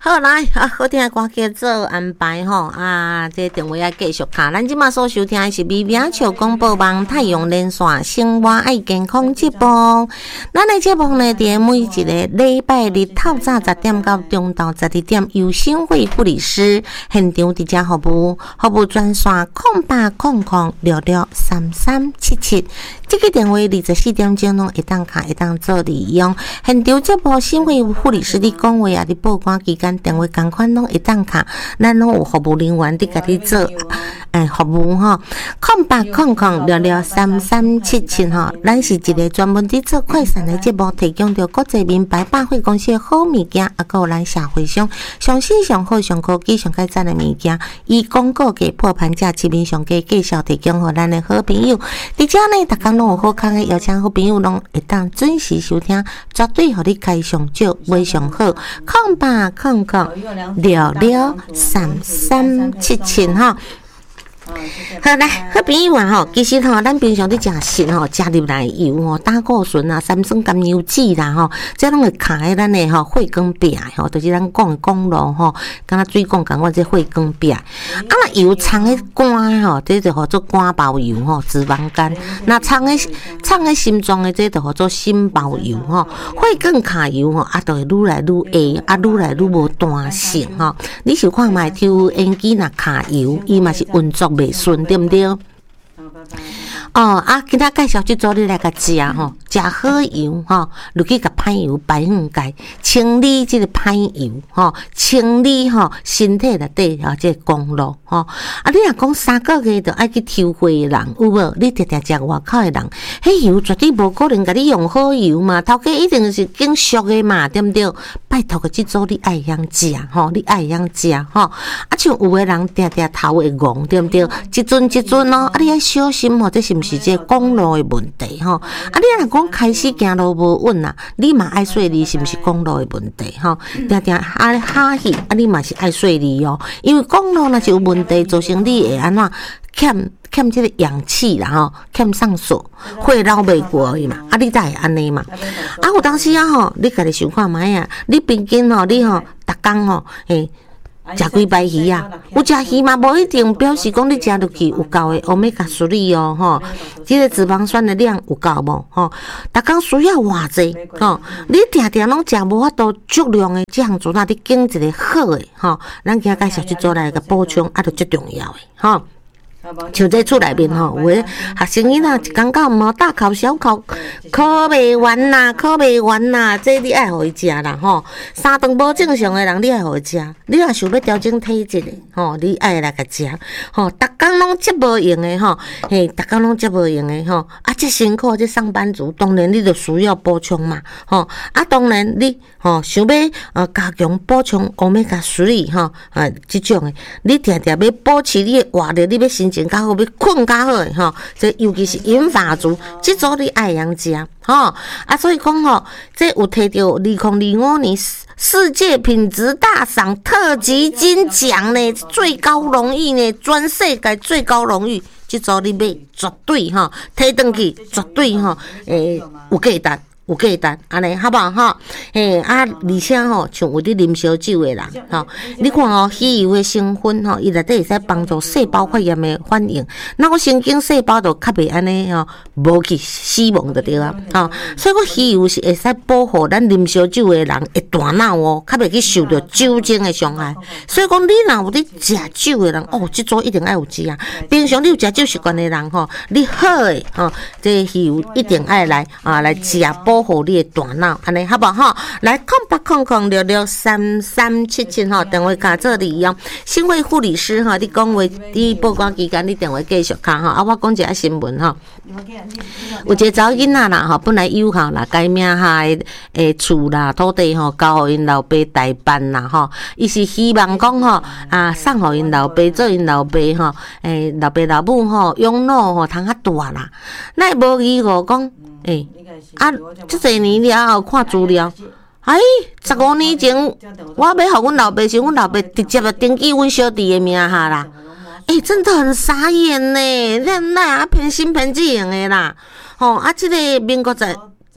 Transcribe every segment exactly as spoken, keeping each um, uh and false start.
好来啊，好听的歌曲做安排吼啊！这电话要继续卡，咱即马所收听的是微微笑广播网太阳连线生活爱健康节目。咱的节目呢，伫每一个礼拜日透早十点到中昼十二点，由新会护理师现场伫遮服务，服务专线空八空空六六三三七七。这个电话二十四点钟拢会当卡，会当做利用。现场节目新会护理师伫讲话啊，伫报关期间电话同款拢会当卡，咱拢有服务人员伫家己做诶服务吼。空八空空六六三三七七吼，咱是一个专门伫做快闪的节目，提供着国际名牌百货公司的好物件，啊，还有咱社会上上新上好上科技上改赞的物件，以广告价破盘价市面上价介绍提供互咱的好朋友。伫遮呢，逐工拢有好康的邀请好朋友拢会当准时收听，绝对互你开上少买上好。空八空空六六三三七七哈。好来，好朋友啊吼，其实吼，咱平常伫食食吼，加入来油吼，胆固醇啊、三酸甘油脂啦吼，这拢会卡喺咱的吼血管壁吼，就是咱讲的公路吼，敢若水管共阮这血管壁。啊，那油藏喺肝吼，这就叫做肝包油吼，脂肪肝。那藏喺藏喺心脏的，这就叫做心包油吼。血管卡油吼，啊，就会愈来愈下，啊，愈来愈无弹性吼。你想看卖抽烟机若卡油，伊嘛是运作袂顺，对毋对？哦啊，今仔介绍即组你来甲食吼，食好油吼，落去甲歹油排分解，清理即个歹油吼，清理吼身体内底吼即个公路吼。啊，你若讲三个月就爱去抽血的人，有无？你常常食外口的人，迄油绝对无可能甲你用好油嘛，头家一定是经俗的嘛，对毋对？拜托个即组你爱晓食吼，你爱晓食吼。啊，像有的人常常头会戆，对毋对？一阵一阵哦，啊，你要小心吼，这是毋是这公路的问题吼？啊，你若讲开始行路无稳啊，你嘛爱说你是毋是公路的问题吼？常常啊哈气，啊你嘛是爱说你哦，因为公路若是有问题，造成你会安怎欠欠这个氧气啦吼，欠上锁，血流袂过去嘛，啊你才会安尼嘛。啊有当时啊吼，你家己想看卖啊，你平均吼，你吼逐工吼，诶。食几摆鱼啊？有食鱼嘛，无一定表示讲你食落去有够的欧米伽三哦，吼，即个脂肪酸的量有够无？吼，逐工需要偌济？吼，你定定拢食无法度足量的，这样做那你拣一个好的，吼，咱今仔介绍去做来个补充，啊，就最重要的，吼。像这厝内面吼，有诶学生囡仔一工到毛大考小考，考袂完啦，考袂完啦，这你爱互伊食啦吼。三顿无正常诶人，你爱互伊食。你若想要调整体质诶，吼，你爱来甲食。吼，逐工拢接无用诶吼，嘿，逐工拢接无用诶吼。啊，这辛苦，这上班族，当然你就需要补充嘛，吼。啊，当然你吼想要呃加强补充欧米伽三吼，啊，即种诶，你定定要保持你诶活力，你要心情较好，要困较好诶吼。这尤其是银发族，即组你爱样食吼。啊，所以讲吼，这有摕到二零二五年世界品质大赏特级金奖呢，最高荣誉呢，全世界最高荣誉。即组你买绝对吼，摕转去绝对吼，诶、欸、有价值。有价值，安尼好不好吼？嘿啊，而且吼，像有伫啉烧酒的人吼，你看哦，鱼油的成分吼，伊内底会使帮助细胞发炎的反应，那个神经细胞就较袂安尼吼，无去死亡就对啊，吼。所以个鱼油是会使保护咱啉烧酒的人的大脑哦，较袂去受到酒精的伤害。所以讲，你若有伫食酒的人，哦，即组一定爱有食啊。平常你有食酒习惯的人吼，你好诶吼，这鱼油一定爱来啊来食保。保护你的大脑，安尼好不好？来，空八空空六六三三七七吼，电话卡这里用。新会护理师哈，你讲话你报关期间，你电话继续卡哈。啊，我讲一下新闻哈。有一个查某囡仔啦，吼，本来有哈啦，改名下的诶厝啦、土地吼，交互因老爸代办啦，吼。伊是希望讲吼啊，送互因老爸做因老爸吼，诶，老爸老母吼养老吼，通较大啦。那无义务讲诶。啊，这侪年了后看资料，哎，十五年前我要互阮老爸时，阮老爸直接就登记阮小弟的名下啦。哎、欸，真的很傻眼呢，那那啊偏心偏智型的啦。吼、哦，啊，这个民国在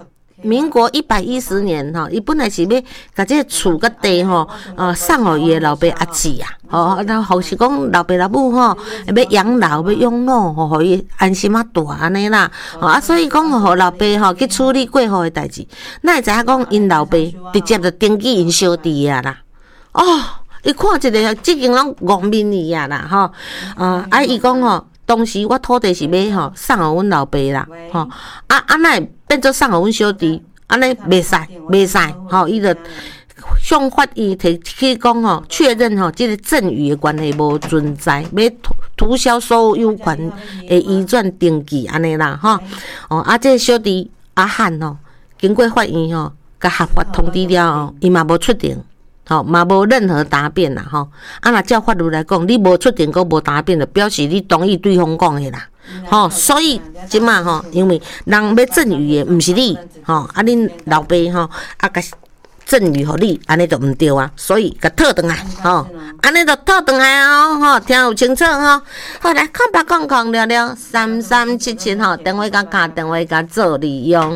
民国一百一十年吼，伊本来是要甲这厝甲地吼，呃，送互伊的老爸阿姊啊，吼，然后是讲老爸老母吼，要养老要养老，吼，互伊安心啊大安尼啦，吼啊，所以讲互老爸吼去处理过户的代志，哪会知影讲因老爸直接就登记因小弟啊啦，哦，伊看一个即间拢戆面伊啊啦，吼，啊，啊，伊讲吼。当时我土地是要吼送互阮老爸啦，吼啊啊，那变做送互阮小弟，安尼袂使袂使，吼，伊就向法院提去讲吼，确认吼，即个赠与的关系无存在，要涂销所有有权的移转登记安尼啦，吼哦啊，这个小弟阿汉吼，经过法院吼，甲合法通知了后，伊嘛无出庭。吼，嘛无任何答辩啦，吼。啊，若照法律来讲，你无出庭，佮无答辩，就表示你同意对方讲的啦，吼。所以即马吼，因为人要赠与的，毋是你，吼。啊，恁老爸吼，啊，甲赠与互你，安尼就毋对啊。所以甲讨转来，吼，安尼就讨转来哦，吼，听有清楚吼。好，来，空白空空聊聊三三七七吼，电话甲打电话甲做利用。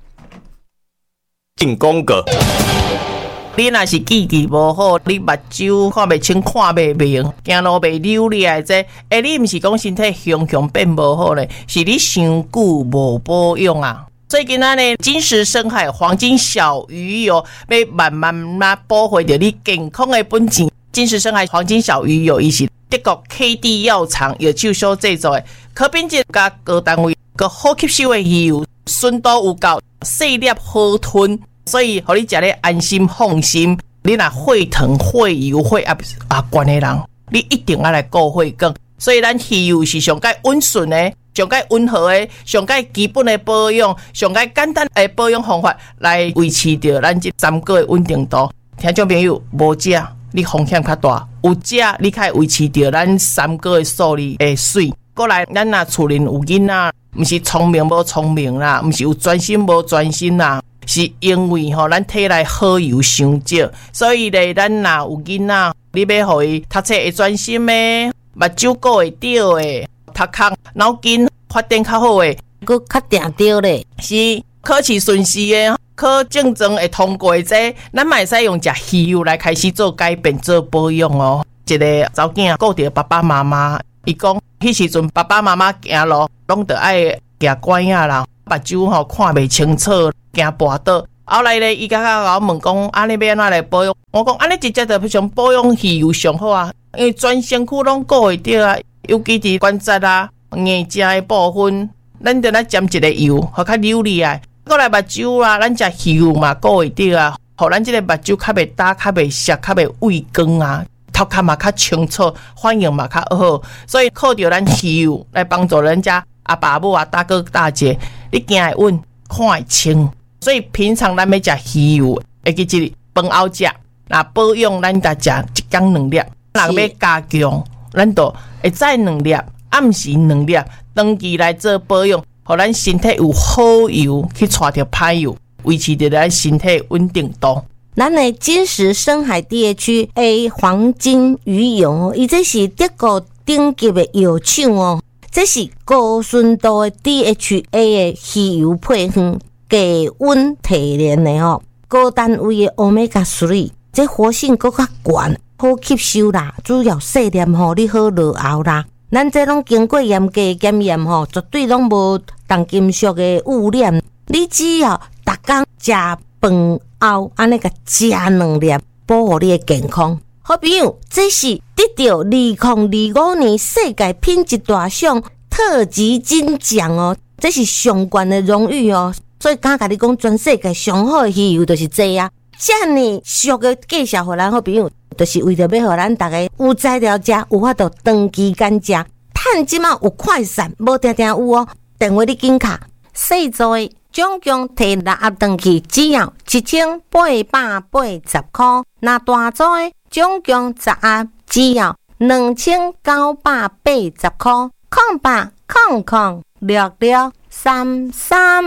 进广告。你若是记忆无好，你目睭看袂清、看袂明，行路袂溜利的这，诶，你毋是讲身体形象变无好咧，是你伤久无保养啊。所以今仔日金石深海黄金小鱼油要慢慢慢保护着你健康的本钱。金石深海黄金小鱼油伊是德国 K D 药厂药厂所制作的，可品质加高单位，个好吸收的鱼油，纯度有够，细粒好吞。所以，互你食咧安心放心。你若血糖、血油、血压啊悬的人，你一定要来顾血管。所以，咱鱼油是上介温顺的、上介温和的、上介基本的保养、上介简单的保养方法，来维持着咱这三个的稳定度。听众朋友，无食你风险较大；有食你可以维持着咱三个的数字的水。过来，咱若厝里有囡仔，毋是聪明无聪明啦，毋是有专心无专心啦。是因为吼，咱体内好油伤少，所以咧，咱若有囡仔，你要互伊读册会专心诶，目睭顾会着诶，读壳脑筋发展较好诶， 佫较定着咧， 是考试顺利诶，考证证会通过这，咱嘛会使用食鱼油来开始做改变、做保养哦。一个查某囝顾着爸爸妈妈，伊讲迄时阵爸爸妈妈行路拢得爱行拐啊啦，目睭吼看袂清楚。惊跋倒，后来咧，伊甲甲我问讲，安尼要安怎来保养？我讲安尼直接就上保养鱼油上好啊，因为全身躯拢顾会着啊，尤其是关节啊、眼睛的部分，咱着来沾一个油，互较流利啊。过来目睭啊，咱食鱼油嘛顾会着啊，互咱即个目睭较袂干、较袂涩、较袂畏光啊，头壳嘛较清楚，反应嘛较好，所以靠着咱鱼油来帮助人家阿爸母啊、大哥大姐，你行会稳，看会清。所以平常咱要食鱼油，会记即饭后食，那保养咱得食一天两粒，若要加强，咱就会再两粒，暗时两粒，长期来做保养，互咱身体有好油去带着歹油，维持着咱身体稳定度。 咱的金石深海 D H A 黄金鱼油，伊这是德国顶级的药厂哦，这是高纯度的 D H A 的鱼油配方。低温提炼的吼，高单位的 Omega 三，这活性更较悬，好吸收啦。主要细粒吼，你好落喉啦。咱这拢经过严格检验吼，绝对拢无重金属的污染。你只要逐工食饭后，安尼个食两粒，保护你的健康。好朋友，这是得到二零二五年世界品质大奖特级金奖哦，这是上悬的荣誉哦。所以刚甲你讲，全世界上好的鱼油就是这啊，这么俗的介绍互咱好朋友，就是为着要互咱大家有材料食，有法度长期间食，趁即马有快闪，无定定有哦。电话你紧卡，细做的总共摕六盒回去，只要一千八百八十块；那大做的总共十盒，只要两千九百八十块。空八空空六六三三。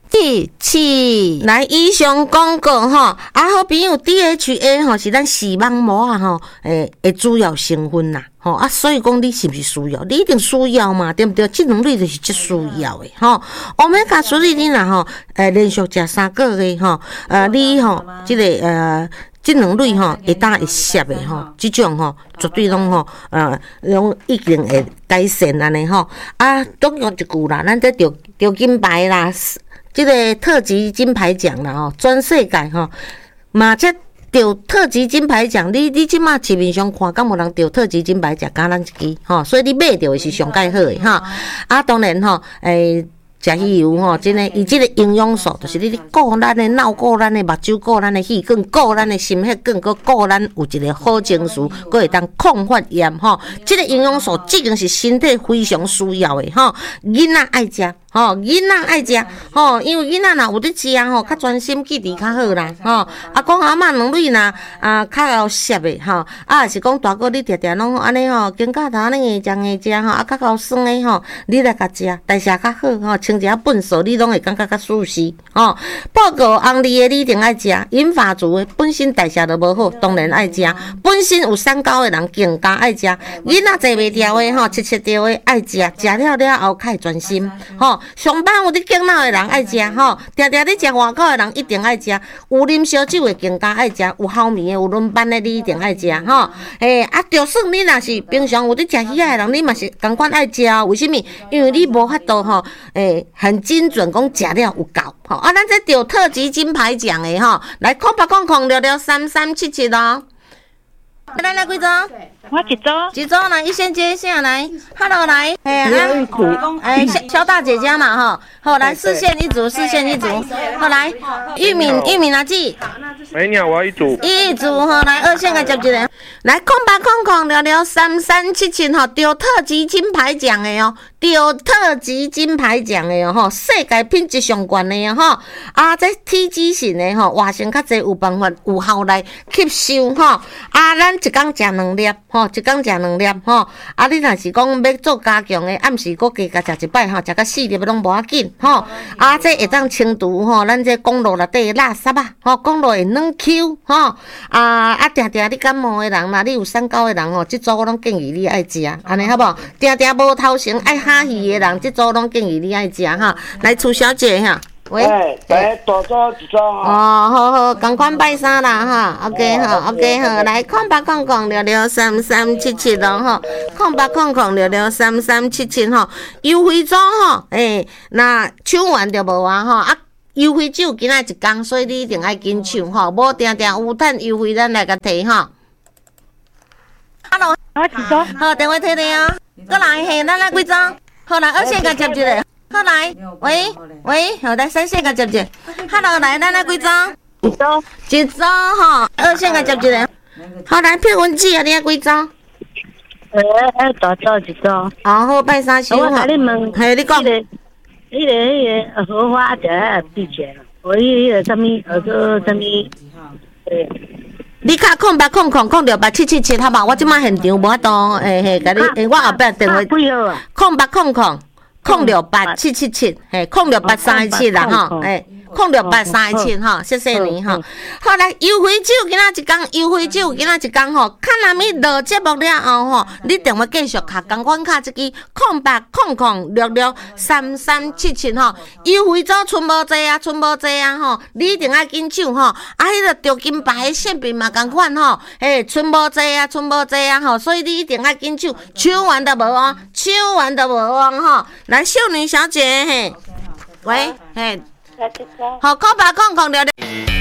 七七来以上广告吼，啊好朋友 D H A 吼是咱视网膜啊吼诶诶主要成分啦吼啊，所以讲你是不是需要？你一定需要嘛，对不对？这两类就是最需要的吼。欧米伽三你若吼诶连续食三个月吼，呃你吼即、这个呃。这两类吼会打会摄的吼，这种吼绝对拢吼呃，拢已经会改善安尼吼。啊，总共一句啦，咱这得得金牌啦，这个特级金牌奖啦吼，全世界吼嘛这得特级金牌奖，你你即马市面上看，敢无人得特级金牌奖？敢咱一支吼，所以你买着的是上介好的吼。啊，当然吼，诶。食鱼油吼，真诶，伊即个营养素就是你顾咱诶脑、顾咱诶目睭、顾咱诶气管、顾咱诶心血管，佮顾咱有一个好情绪，佮会当抗发炎吼。即个营养素即个是身体非常需要诶吼，囡仔爱食。吼，囡仔爱食吼，因为囡仔若有伫食吼，较专心记忆较好啦吼。啊，讲阿嬷两类若啊较会摄诶吼，啊是讲大个你定定拢安尼吼，经过头安尼硬酱硬食吼，啊较够酸诶吼，你来甲食，代谢较好吼，清一下粪扫你拢会感觉较舒适吼。报告红利诶你一定爱食，银发族诶本身代谢都无好，当然爱食。本身有三高诶人更加爱食，囡仔坐袂牢诶吼，七七条诶爱食，食了了后较会专心吼。上班有伫敬老的人爱食吼，定定伫食外口的人一定爱食，有啉烧酒的更加爱食，有齁面的有轮班的你一定爱食吼。诶，啊，就算你若是平常有伫食鱼仔的人，你嘛是同款爱食，为什么？因为你无法度吼，诶，很精准讲食了有够吼。啊，咱这得特级金牌奖的吼，来空八空空六六三三七七咯。来来几组？ 我一组， 一组来，一先接一下来 ，Hello 来，哎啊，哎肖肖大姐姐嘛哈，好来四线一组，四线一组，好来，玉敏玉敏阿姐， 喂，你好，我要一组， 一组哈来二线个接一个，来空八空空聊聊三三七七哈，得特级金牌奖的哦，得特级金牌奖的哦吼，世界品质上悬的哦吼，啊这体脂型的吼，活性较济有办法有效来吸收吼，啊咱一工食两粒。吼，一工食两粒吼，啊，你若是讲要做加强的，暗时搁加加食一摆吼，食到四粒拢无要紧吼。啊，这会当清除吼，咱这公路内底的垃圾啊，吼，公路会软 Q 吼。啊啊，定定你感冒的人啦，你有三高的人吼，即组我拢建议你爱食，安尼好无？定定无头前爱哈鱼的人，即组拢建议你爱食哈。来，楚小姐哈。喂， 来大组一组哦，好好，赶快拜三啦哈 ，OK 好 ，OK 好，来空八空空六六三三七七咯吼，空八空空六六三三七七吼，优惠组吼，诶，那抢完就无啊吼，啊，优惠只有今仔一工，所以你一定爱紧抢吼，无定定有趁优惠咱来甲摕吼。Hello， 我一组， 好，电话摕你啊，过来嘿，咱来几组？好来，二线甲接一个。好来，喂喂，好来三线个接一个 ，Hello 来，咱来几组？ 一组， 一组吼，二线个接一个。好来，片文字啊，你爱几组？ 诶诶，大组一组。 哦，好，拜三收我甲你问， 嘿，你讲。 迄个、迄个、迄个荷花就要闭起来了。我迄个什么，呃个什么，诶。 你卡空八空空空六八七七七，好吧？我即马现场无法度，诶嘿，甲你，诶，我后壁电话。 几号啊？ 空八空空。空六八七七七，嘿，空六八三七啦吼，诶，空六八三七吼，谢谢你吼。好来，优惠酒今仔一工，优惠酒今仔一工吼，看那咪落节目了后吼，你电话继续卡，共款卡一支空八空空六六三三七七吼，优惠组剩无济啊，剩无济啊吼，你一定爱紧抢吼，啊，迄个着金牌馅饼嘛共款吼，诶，剩无济啊，剩无济啊吼，所以你一定爱紧抢，抢完都无啊，抢完都无啊吼。来，少女小姐，嘿，喂，嘿，好，空八空空聊聊。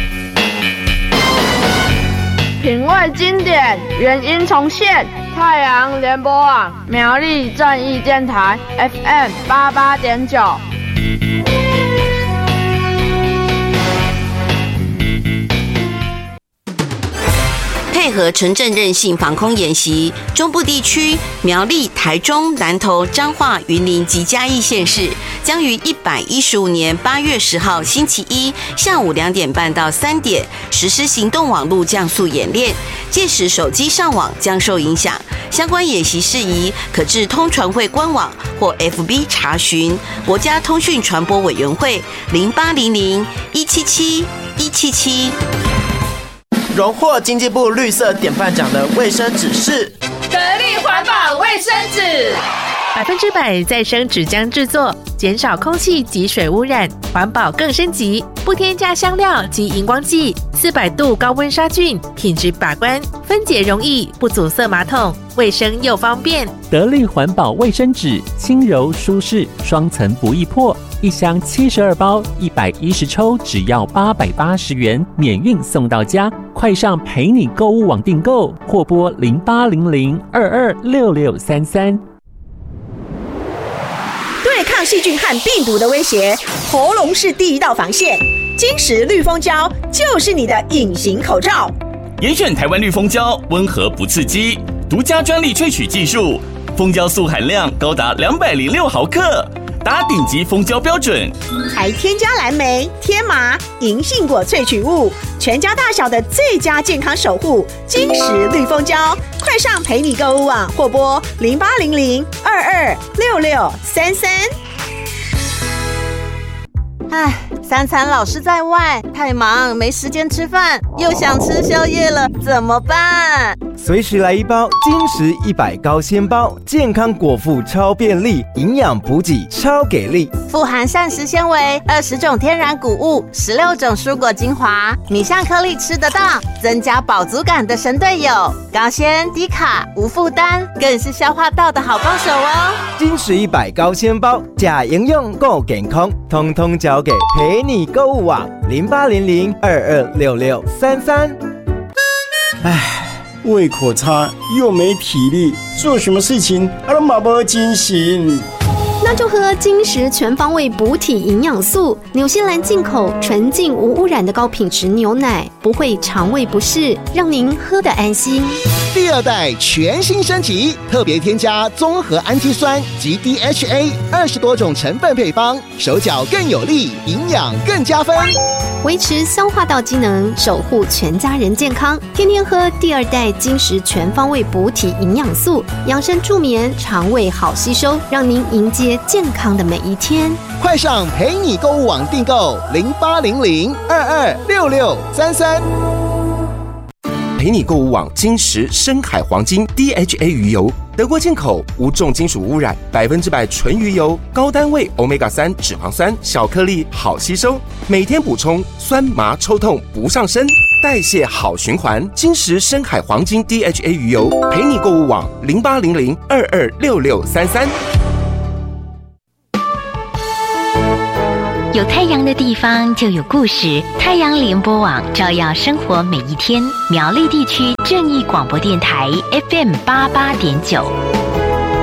品味经典，原音重现，太阳联播网苗栗正义电台 F M 八八点九。 嘿， 配合城镇韧性防空演习，中部地区苗栗、台中、南投、彰化、云林及嘉义县市将于一百一十五年八月十号星期一下午两点半到三点实施行动网络降速演练，届时手机上网将受影响。相关演习事宜可至通传会官网或 F B 查询。国家通讯传播委员会零八零零一七七一七七。 荣获经济部绿色典范奖的卫生纸是得力环保卫生纸， 百分之百再生纸浆制作，减少空气及水污染，环保更升级，不添加香料及荧光剂，四百度高温杀菌，品质把关，分解容易，不阻塞马桶，卫生又方便。 得力环保卫生纸，轻柔舒适，双层不易破，一箱七十二包，一百一十抽，只要八百八十元，免运送到家。快上陪你购物网订购，或拨零八零零二二六六三三。 对抗细菌和病毒的威胁，喉咙是第一道防线。金石绿蜂胶就是你的隐形口罩。 严选台湾绿蜂胶，温和不刺激，独家专利萃取技术，蜂胶素含量高达两百零六毫克，达顶级蜂胶标准， 还添加蓝莓、天麻、银杏果萃取物，全家大小的最佳健康守护。金石绿蜂胶，快上陪你购物网或拨零八零零二二六六三三。 唉，三餐老是在外，太忙没时间吃饭，又想吃宵夜了，怎么办？ 随时来一包金石一百高纤包，健康果腹超便利，营养补给超给力， 富含膳食纤维、二十种天然谷物、十六种蔬果精华，米香颗粒吃得到，增加饱足感的神队友，高纤低卡无负担，更是消化道的好帮手哦。 金石一百高纤包，假营养够健康，通通交给陪你购物网零八零零二二六六三三。 唉，胃口差又没体力，做什么事情都马不精神。 那就喝金石全方位补体营养素，纽西兰进口纯净无污染的高品质牛奶，不会肠胃不适，让您喝得安心。 第二代全新升级，特别添加综合氨基酸及 D H A 二十多种成分配方，手脚更有力，营养更加分， 维持消化道机能，守护全家人健康。天天喝第二代金石全方位补体营养素，养生助眠，肠胃好吸收，让您迎接健康的每一天。 快上陪你购物网订购零八零零二二六六三三。 陪你购物网金石深海黄金 D H A 鱼油，德国进口，无重金属污染，百分之百纯鱼油，高单位 欧米伽三 脂肪酸，小颗粒好吸收，每天补充，酸麻抽痛不上身，代谢好循环。金石深海黄金 D H A 鱼油，陪你购物网零八零零二二六六三三。 有太阳的地方就有故事，太阳联播网照耀生活每一天。苗栗地区正义广播电台 F M 八八点九。